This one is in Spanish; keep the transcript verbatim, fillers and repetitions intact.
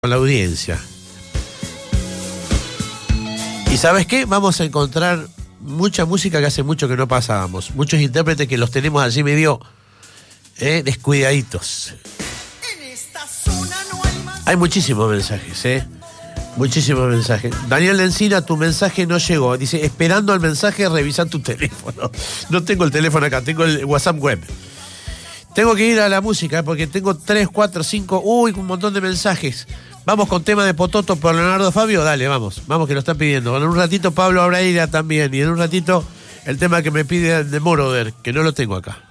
con la audiencia. ¿Y sabes qué? Vamos a encontrar mucha música que hace mucho que no pasábamos. Muchos intérpretes que los tenemos allí medio eh, descuidaditos. Hay muchísimos mensajes, ¿eh? Muchísimos mensajes. Daniel de Encina, tu mensaje no llegó. Dice, esperando el mensaje, revisar tu teléfono. No tengo el teléfono acá, tengo el WhatsApp web. Tengo que ir a la música, ¿eh? Porque tengo tres, cuatro, cinco... Uy, un montón de mensajes. Vamos con tema de Pototo por Leonardo Fabio. Dale, vamos. Vamos, que lo están pidiendo. En un ratito Pablo Abreira también. Y en un ratito el tema que me pide de Moroder, que no lo tengo acá.